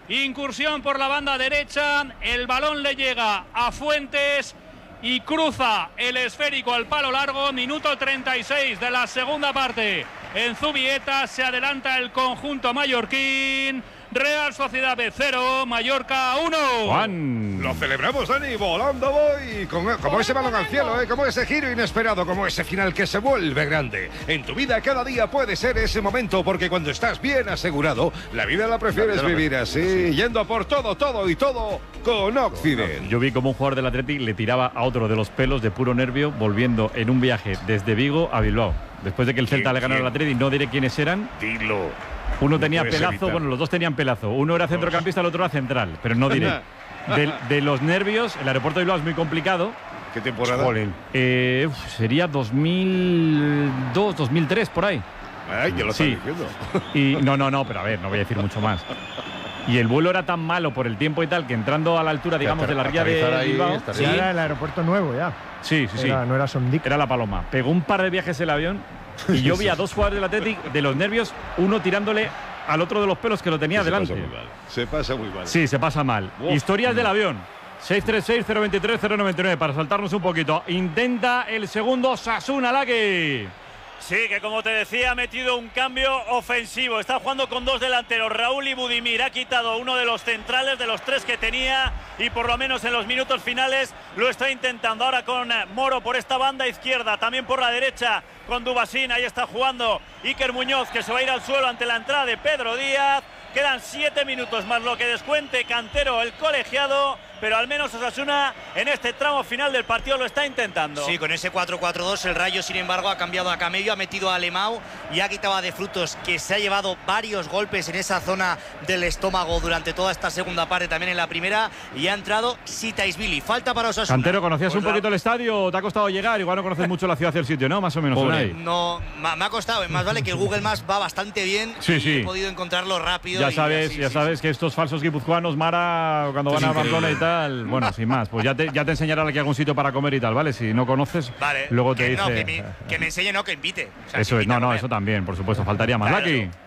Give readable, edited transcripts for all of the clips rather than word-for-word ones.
Incursión por la banda derecha, el balón le llega a Fuentes y cruza el esférico al palo largo. Minuto 36 de la segunda parte. En Zubieta se adelanta el conjunto mallorquín. Real Sociedad B 0, Mallorca 1. Juan. Lo celebramos, Dani, volando voy. Como ese balón al cielo, como ese giro inesperado, como ese final que se vuelve grande. En tu vida cada día puede ser ese momento, porque cuando estás bien asegurado, la vida la prefieres vivir así, yendo a por todo y todo con Occident. Yo vi como un jugador del Athletic le tiraba a otro de los pelos de puro nervio, volviendo en un viaje desde Vigo a Bilbao. Después de que el Celta le ganó al Athletic, no diré quiénes eran. Dilo. Uno tenía pelazo, bueno, los dos tenían pelazo. Uno era centrocampista, el otro era central, pero no diré. De los nervios, el aeropuerto de Bilbao es muy complicado. ¿Qué temporada? Sería 2002, 2003, por ahí. Ay, yo lo estoy diciendo. Y no, pero a ver, no voy a decir mucho más. Y el vuelo era tan malo por el tiempo y tal que entrando a la altura, digamos, de la ría de Bilbao. Sí, era el aeropuerto nuevo ya. Sí. No era Sondic. Era La Paloma. Pegó un par de viajes el avión y yo vi a dos jugadores del Athletic de los nervios, uno tirándole al otro de los pelos que lo tenía delante. Se pasa muy mal. Sí, se pasa mal. Historias del avión. 636-023-099 para saltarnos un poquito. Intenta el segundo Osasuna, Laki. Sí, que como te decía, ha metido un cambio ofensivo. Está jugando con dos delanteros, Raúl y Budimir. Ha quitado uno de los centrales, de los tres que tenía, y por lo menos en los minutos finales lo está intentando. Ahora con Moro por esta banda izquierda, también por la derecha con Dubasín. Ahí está jugando Iker Muñoz, que se va a ir al suelo ante la entrada de Pedro Díaz. Quedan 7 minutos más lo que descuente Cantero, el colegiado, pero al menos Osasuna en este tramo final del partido lo está intentando. Sí, con ese 4-4-2 el Rayo, sin embargo, ha cambiado a Camello, ha metido a Alemão y ha quitado a De Frutos, que se ha llevado varios golpes en esa zona del estómago durante toda esta segunda parte, también en la primera, y ha entrado Sitaisvili. Falta para Osasuna. Cantero, ¿conocías un poquito el estadio? ¿Te ha costado llegar? Igual no conoces mucho la ciudad y el sitio, ¿no? Más o menos. No, me ha costado. Más vale que el Google Maps va bastante bien. Sí. He podido encontrarlo rápido. Ya sabes que estos falsos guipuzcoanos, Mara, cuando van a Pamplona y tal, bueno, sin más, pues ya te enseñará aquí algún sitio para comer y tal, ¿vale? Si no conoces, vale, luego te dice… No, que me enseñe, no, que invite. O sea, eso que es, eso también, por supuesto, faltaría más. Claro. Laki.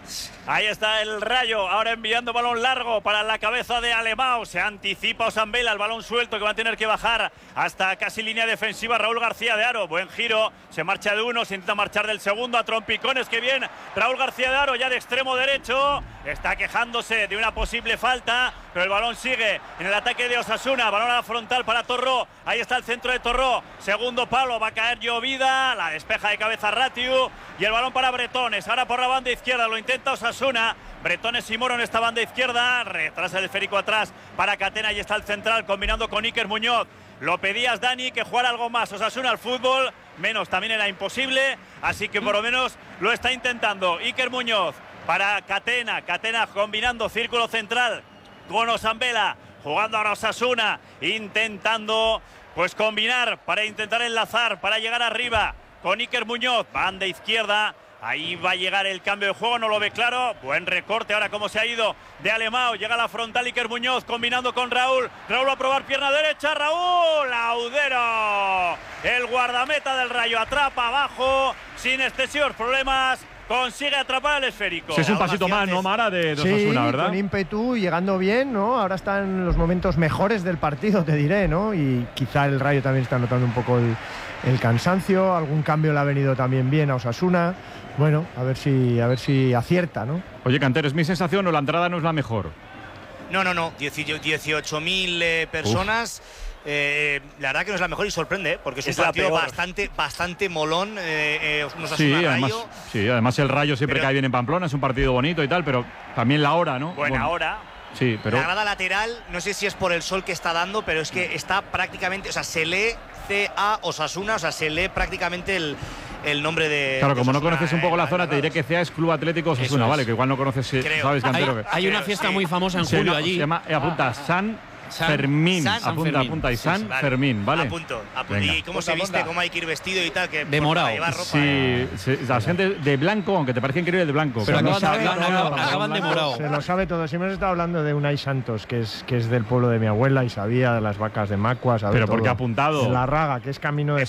Ahí está el Rayo, ahora enviando balón largo para la cabeza de Alemão. Se anticipa Osambela, el balón suelto que va a tener que bajar hasta casi línea defensiva Raúl García de Haro. Buen giro, se marcha de uno, se intenta marchar del segundo a trompicones. Que bien, Raúl García de Haro ya de extremo derecho. Está quejándose de una posible falta, pero el balón sigue en el ataque de Osasuna. Balón a la frontal para Torró. Ahí está el centro de Torró. Segundo palo, va a caer Llovida. La despeja de cabeza Ratiu. Y el balón para Bretones. Ahora por la banda izquierda lo intenta Osasuna. Bretones y Moro en esta banda izquierda. Retrasa el esférico atrás para Catena. Ahí está el central combinando con Iker Muñoz. Lo pedías, Dani, que jugara algo más Osasuna al fútbol. Menos también era imposible. Así que por lo menos lo está intentando. Iker Muñoz para Catena. Catena combinando círculo central con Osambela. Jugando ahora Osasuna. Intentando pues combinar para intentar enlazar, para llegar arriba con Iker Muñoz. Banda izquierda. Ahí va a llegar el cambio de juego, no lo ve claro. Buen recorte ahora como se ha ido de Alemão. Llega a la frontal Iker Muñoz combinando con Raúl. Raúl va a probar pierna derecha. Raúl Laudero. El guardameta del Rayo atrapa abajo sin excesivos problemas. Consigue atrapar el esférico. Sí, es un pasito más, ¿no, Mara? De Osasuna, ¿verdad? Con ímpetu, llegando bien, ¿no? Ahora están los momentos mejores del partido, te diré, ¿no? Y quizá el Rayo también está notando un poco el cansancio. Algún cambio le ha venido también bien a Osasuna. Bueno, a ver si acierta, ¿no? Oye, Cantero, ¿es mi sensación o la entrada no es la mejor? No. 18.000 personas. La verdad que no es la mejor y sorprende, porque es un partido bastante molón. Además el Rayo siempre cae bien en Pamplona, es un partido bonito y tal, pero también la hora, ¿no? Buena hora. Sí, pero la grada lateral, no sé si es por el sol que está dando, pero es que está prácticamente, o sea, se lee CA Osasuna, o sea, se lee prácticamente el nombre de… Claro, como de Osasuna, no conoces un poco la zona, te diré que CA es Club Atlético Osasuna, ¿vale? Que igual no conoces, ¿sabes, Cantero? Hay una fiesta muy famosa en julio allí. Se llama, apunta, Fermín, apunta, y San Fermín, ¿vale? Apunto. ¿Y cómo se viste? ¿Cómo hay que ir vestido y tal? Que de morado. Sí, la gente de blanco, aunque te parece increíble de blanco. Pero acaban de morado. Se lo sabe todo. Si hemos estado hablando de Unai Santos, que es del pueblo de mi abuela y sabía de las vacas de Macua. Pero porque ha apuntado. De La Raga, que es camino de